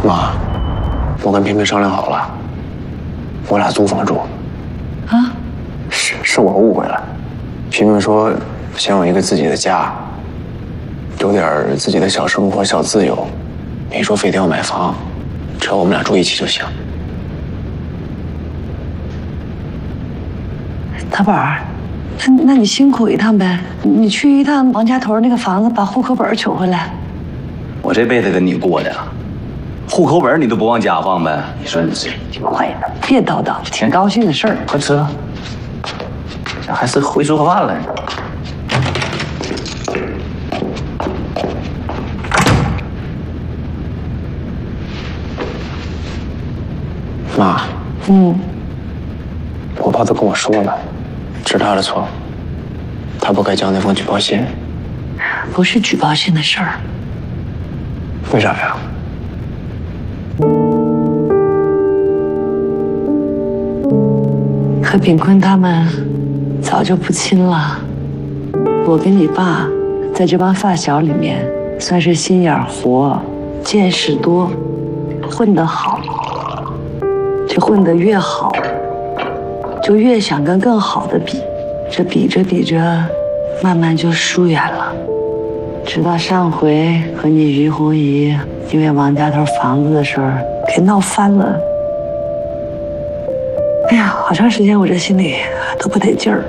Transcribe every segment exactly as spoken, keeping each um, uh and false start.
妈，我跟萍萍商量好了，我俩租房住。 啊？ 是是我误会了。萍萍说想有一个自己的家，有点自己的小生活、小自由，没说非得要买房，只要我们俩住一起就行。 大宝儿，那那你辛苦一趟呗，你去一趟王家屯那个房子，把户口本取回来。 我这辈子跟你过的，户口本你都不往家放呗？你说你这快点，别叨叨，挺高兴的事儿。 快吃，这还是会做饭了。 妈， 嗯， 我爸都跟我说了，是他的错，他不该交那封举报信。 不是举报信的事儿。 为啥呀？ 和炳坤他们早就不亲了。我跟你爸在这帮发小里面算是心眼活、见识多，混得好。这混得越好，就越想跟更好的比，这比着比着，慢慢就疏远了。直到上回和你于红姨因为王家头房子的事儿给闹翻了。哎呀，好长时间我这心里都不得劲儿。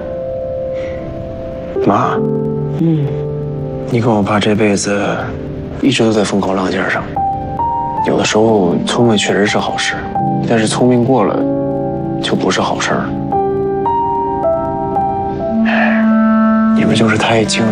妈， 嗯， 你跟我爸这辈子一直都在风口浪尖上，有的时候聪明确实是好事，但是聪明过了就不是好事儿。你们就是太精了。